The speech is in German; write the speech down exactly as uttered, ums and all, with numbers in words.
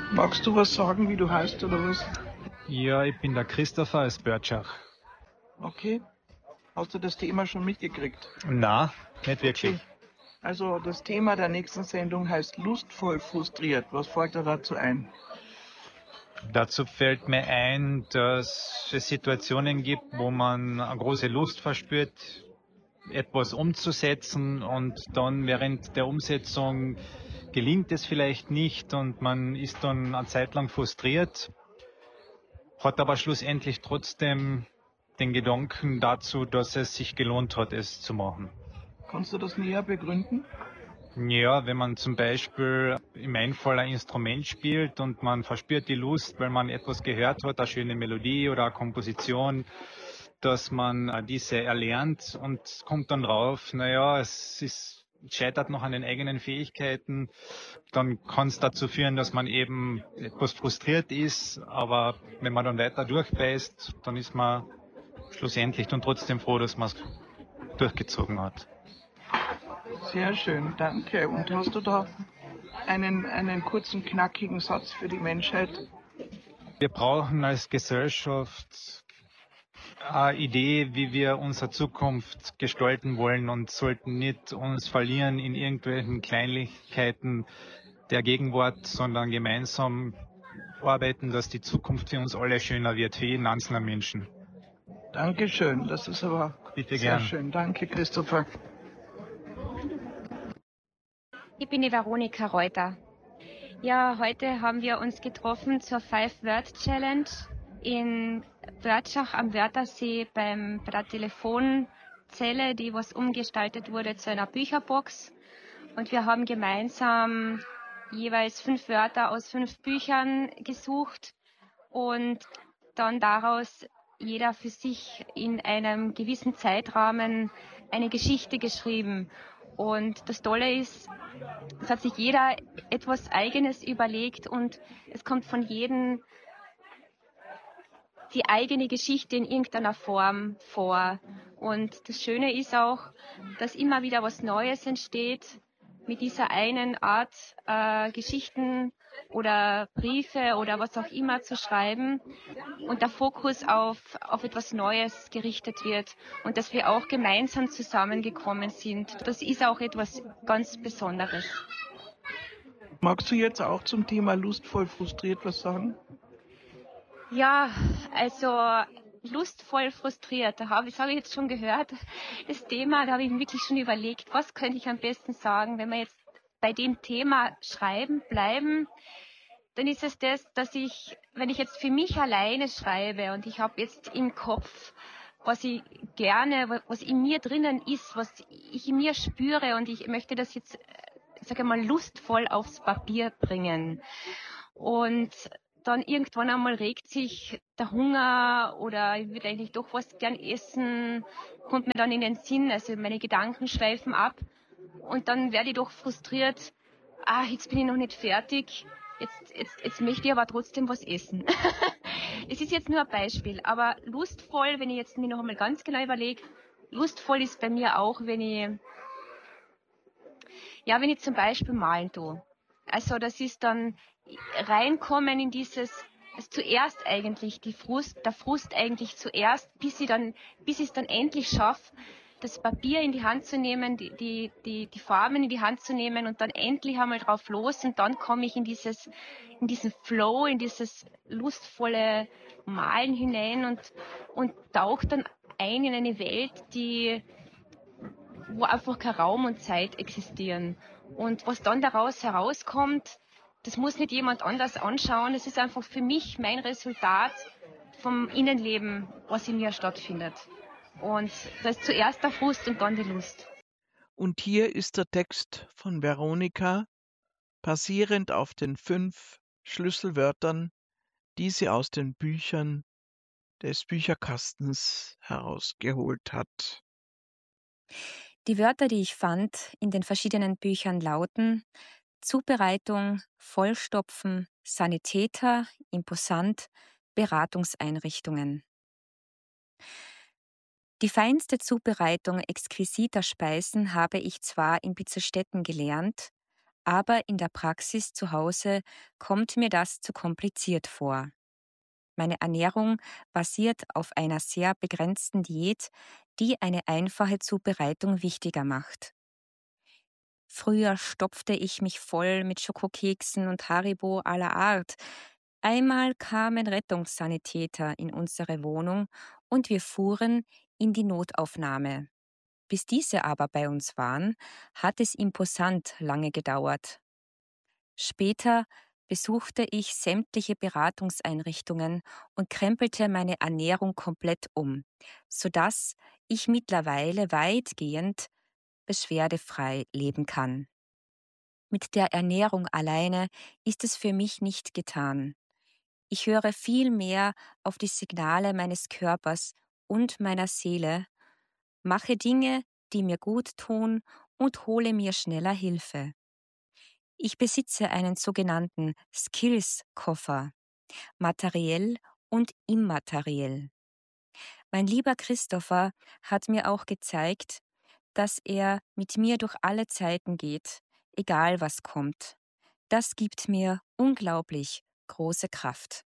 Magst du was sagen, wie du heißt oder was? Ja, ich bin der Christopher aus Börtschach. Okay. Hast du das Thema schon mitgekriegt? Na, nicht wirklich. Okay. Also das Thema der nächsten Sendung heißt lustvoll frustriert. Was fällt dir dazu ein? Dazu fällt mir ein, dass es Situationen gibt, wo man eine große Lust verspürt, etwas umzusetzen und dann während der Umsetzung gelingt es vielleicht nicht und man ist dann eine Zeit lang frustriert, hat aber schlussendlich trotzdem den Gedanken dazu, dass es sich gelohnt hat, es zu machen. Kannst du das näher begründen? Ja, wenn man zum Beispiel in meinem Fall ein Instrument spielt und man verspürt die Lust, weil man etwas gehört hat, eine schöne Melodie oder eine Komposition, dass man äh, diese erlernt und kommt dann drauf, naja, es ist, scheitert noch an den eigenen Fähigkeiten, dann kann es dazu führen, dass man eben etwas frustriert ist, aber wenn man dann weiter durchbeißt, dann ist man schlussendlich dann trotzdem froh, dass man es durchgezogen hat. Sehr schön, danke. Und hast du da einen, einen kurzen, knackigen Satz für die Menschheit? Wir brauchen als Gesellschaft eine Idee, wie wir unsere Zukunft gestalten wollen und sollten nicht uns verlieren in irgendwelchen Kleinigkeiten der Gegenwart, sondern gemeinsam arbeiten, dass die Zukunft für uns alle schöner wird, für jeden einzelnen Menschen. Dankeschön, das ist aber Bitte sehr gern. schön. Danke, Christopher. Ich bin die Veronika Reuter. Ja, heute haben wir uns getroffen zur Five-Word-Challenge in Wörtschach am Wörthersee beim, bei der Telefonzelle, die was umgestaltet wurde zu einer Bücherbox. Und wir haben gemeinsam jeweils fünf Wörter aus fünf Büchern gesucht und dann daraus jeder für sich in einem gewissen Zeitrahmen eine Geschichte geschrieben. Und das Tolle ist, es hat sich jeder etwas Eigenes überlegt und es kommt von jedem die eigene Geschichte in irgendeiner Form vor. Und das Schöne ist auch, dass immer wieder was Neues entsteht mit dieser einen Art, äh, Geschichten oder Briefe oder was auch immer zu schreiben und der Fokus auf, auf etwas Neues gerichtet wird und dass wir auch gemeinsam zusammengekommen sind. Das ist auch etwas ganz Besonderes. Magst du jetzt auch zum Thema lustvoll frustriert was sagen? Ja, also lustvoll frustriert, da habe ich, das habe ich jetzt schon gehört, das Thema, da habe ich mir wirklich schon überlegt, was könnte ich am besten sagen, wenn wir jetzt bei dem Thema schreiben bleiben, dann ist es das, dass ich, wenn ich jetzt für mich alleine schreibe und ich habe jetzt im Kopf, was ich gerne, was in mir drinnen ist, was ich in mir spüre und ich möchte das jetzt, sage ich mal, lustvoll aufs Papier bringen. Und dann irgendwann einmal regt sich der Hunger oder ich würde eigentlich doch was gern essen, kommt mir dann in den Sinn, also meine Gedanken schweifen ab und dann werde ich doch frustriert, ah, jetzt bin ich noch nicht fertig, jetzt, jetzt, jetzt möchte ich aber trotzdem was essen. Es ist jetzt nur ein Beispiel, aber lustvoll, wenn ich jetzt mir noch einmal ganz genau überlege, lustvoll ist bei mir auch, wenn ich, ja, wenn ich zum Beispiel malen tue. Also das ist dann reinkommen in dieses, also zuerst eigentlich die Frust, der Frust eigentlich zuerst, bis ich dann, bis ich es dann endlich schaffe, das Papier in die Hand zu nehmen, die, die, die, die Farben in die Hand zu nehmen und dann endlich einmal drauf los und dann komme ich in dieses, in diesen Flow, in dieses lustvolle Malen hinein und, und tauche dann ein in eine Welt, die, wo einfach kein Raum und Zeit existieren. Und was dann daraus herauskommt, das muss nicht jemand anders anschauen. Es ist einfach für mich mein Resultat vom Innenleben, was in mir stattfindet. Und da ist zuerst der Frust und dann die Lust. Und hier ist der Text von Veronika, basierend auf den fünf Schlüsselwörtern, die sie aus den Büchern des Bücherkastens herausgeholt hat. Die Wörter, die ich fand in den verschiedenen Büchern lauten Zubereitung, Vollstopfen, Sanitäter, Imposant, Beratungseinrichtungen. Die feinste Zubereitung exquisiter Speisen habe ich zwar in Bizerstetten gelernt, aber in der Praxis zu Hause kommt mir das zu kompliziert vor. Meine Ernährung basiert auf einer sehr begrenzten Diät, die eine einfache Zubereitung wichtiger macht. Früher stopfte ich mich voll mit Schokokeksen und Haribo aller Art. Einmal kamen Rettungssanitäter in unsere Wohnung und wir fuhren in die Notaufnahme. Bis diese aber bei uns waren, hat es imposant lange gedauert. Später besuchte ich sämtliche Beratungseinrichtungen und krempelte meine Ernährung komplett um, sodass ich mittlerweile weitgehend beschwerdefrei leben kann. Mit der Ernährung alleine ist es für mich nicht getan. Ich höre viel mehr auf die Signale meines Körpers und meiner Seele, mache Dinge, die mir gut tun und hole mir schneller Hilfe. Ich besitze einen sogenannten Skills-Koffer, materiell und immateriell. Mein lieber Christopher hat mir auch gezeigt, dass er mit mir durch alle Zeiten geht, egal was kommt. Das gibt mir unglaublich große Kraft.